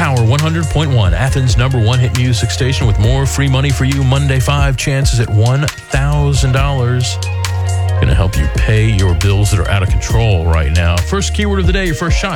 Power 100.1, Athens' #1 hit music station with more free money for you. Monday 5 chances at $1,000. Going to help you pay your bills that are out of control right now. First keyword of the day, your first shot.